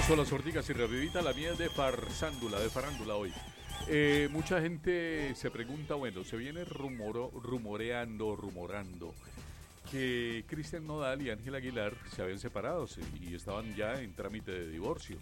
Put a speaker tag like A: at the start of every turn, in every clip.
A: son las sorticas y rapidita, la mía es de farándula hoy. Mucha gente se pregunta, bueno, se viene rumorando que Cristian Nodal y Ángel Aguilar se habían separado y estaban ya en trámite de divorcio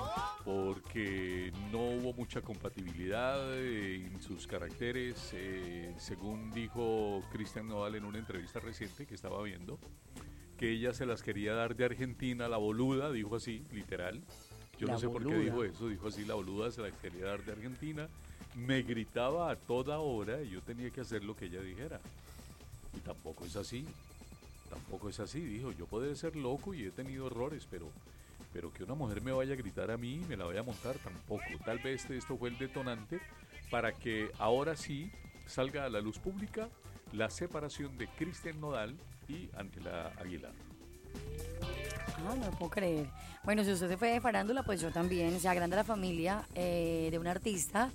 A: porque no hubo mucha compatibilidad en sus caracteres, según dijo Cristian Nodal en una entrevista reciente que estaba viendo, que ella se las quería dar de Argentina, la boluda, dijo así, literal. Yo no sé por qué dijo eso, dijo así, la boluda se las quería dar de Argentina. Me gritaba a toda hora y yo tenía que hacer lo que ella dijera. Y tampoco es así, dijo, yo puedo ser loco y he tenido errores, pero que una mujer me vaya a gritar a mí y me la vaya a montar, tampoco. Tal vez esto fue el detonante para que ahora sí salga a la luz pública la separación de Cristian Nodal y Ángela Aguilar.
B: No lo puedo creer. Bueno, si usted se fue de farándula, pues yo también. Se agranda la familia de un artista.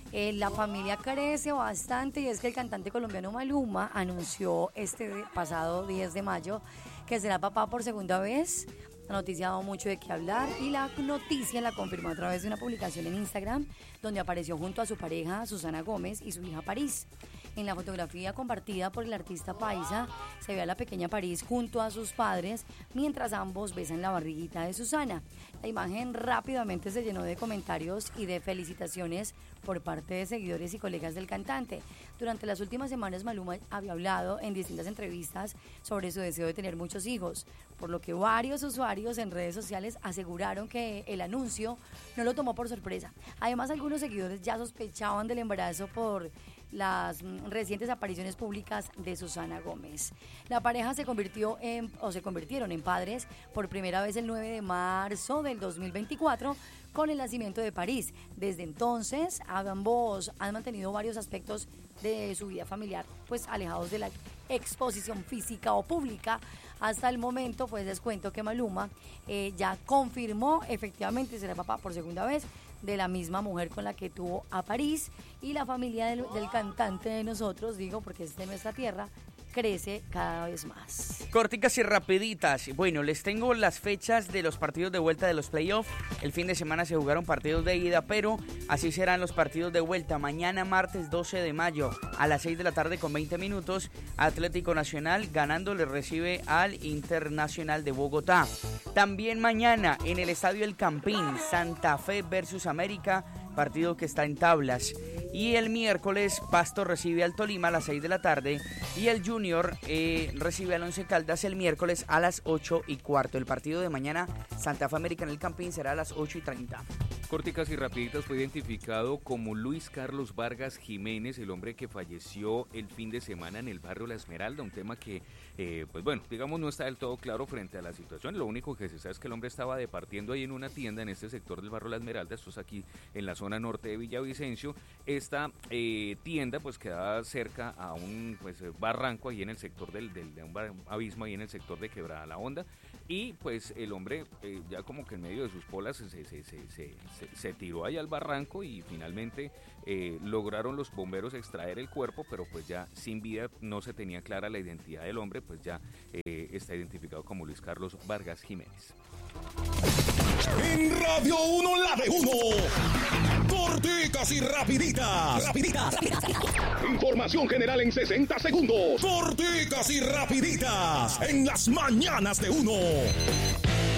B: La familia crece bastante y es que el cantante colombiano Maluma anunció este pasado 10 de mayo que será papá por segunda vez. La noticia ha dado mucho de qué hablar y la noticia la confirmó a través de una publicación en Instagram donde apareció junto a su pareja Susana Gómez y su hija París. En la fotografía compartida por el artista paisa se ve a la pequeña París junto a sus padres mientras ambos besan la barriguita de Susana. La imagen rápidamente se llenó de comentarios y de felicitaciones por parte de seguidores y colegas del cantante. Durante las últimas semanas Maluma había hablado en distintas entrevistas sobre su deseo de tener muchos hijos, por lo que varios usuarios en redes sociales aseguraron que el anuncio no lo tomó por sorpresa. Además, algunos seguidores ya sospechaban del embarazo por las recientes apariciones públicas de Susana Gómez. La pareja se convirtieron en padres por primera vez el 9 de marzo del 2024 con el nacimiento de París. Desde entonces, ambos han mantenido varios aspectos de su vida familiar, pues alejados de la exposición física o pública. Hasta el momento, pues les cuento que Maluma ya confirmó efectivamente será papá por segunda vez de la misma mujer con la que tuvo a París, y la familia del cantante de nosotros, digo porque es de nuestra tierra, crece cada vez más.
C: Corticas y rapiditas. Bueno, les tengo las fechas de los partidos de vuelta de los playoffs. El fin de semana se jugaron partidos de ida, pero así serán los partidos de vuelta. Mañana martes 12 de mayo a las 6 de la tarde con 20 minutos, Atlético Nacional ganando le recibe al Internacional de Bogotá. También mañana en el Estadio El Campín, Santa Fe versus América, partido que está en tablas. Y el miércoles Pasto recibe al Tolima a las 6 de la tarde y el Junior recibe al Once Caldas el miércoles a las 8:15. El partido de mañana, Santa Fe América en el Campín, será a las 8:30.
D: Corticas y rapiditas, fue identificado como Luis Carlos Vargas Jiménez, el hombre que falleció el fin de semana en el barrio La Esmeralda, un tema que, pues bueno, digamos no está del todo claro frente a la situación. Lo único que se sabe es que el hombre estaba departiendo ahí en una tienda en este sector del barrio La Esmeralda, esto es aquí en la zona norte de Villavicencio. Esta tienda pues quedaba cerca a un barranco ahí en el sector de un abismo ahí en el sector de Quebrada la Honda, y pues el hombre ya como que en medio de sus polas se tiró allá al barranco y finalmente lograron los bomberos extraer el cuerpo, pero pues ya sin vida, no se tenía clara la identidad del hombre, pues ya está identificado como Luis Carlos Vargas Jiménez.
E: En Radio 1, la de 1. Corticas y rapiditas. Información general en 60 segundos. Corticas y rapiditas en las mañanas de 1.